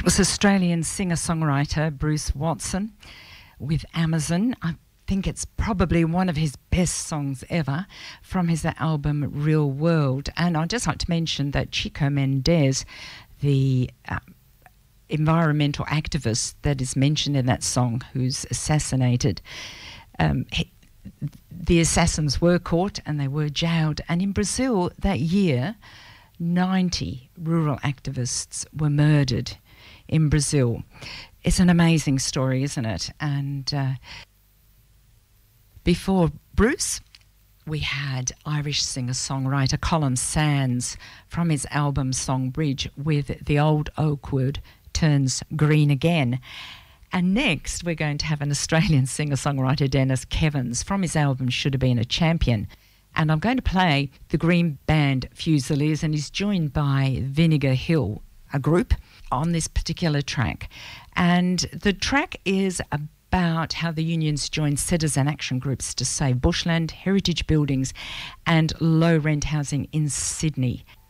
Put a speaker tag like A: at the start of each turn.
A: That was Australian singer-songwriter Bruce Watson with Amazon. I think it's probably one of his best songs ever from his album Real World. And I'd just like to mention that Chico Mendes, the environmental activist that is mentioned in that song, who's assassinated, the assassins were caught and they were jailed. And in Brazil that year, 90 rural activists were murdered in Brazil. It's an amazing story, isn't it? And before Bruce, we had Irish singer-songwriter Colin Sands from his album Song Bridge with The Old Oak Wood Turns Green Again. And next, we're going to have an Australian singer-songwriter, Dennis Kevins, from his album Should Have Been a Champion. And I'm going to play the Green Band Fusiliers, and he's joined by Vinegar Hill, a group, on this particular track. And the track is about how the unions joined citizen action groups to save bushland, heritage buildings and low-rent housing in Sydney.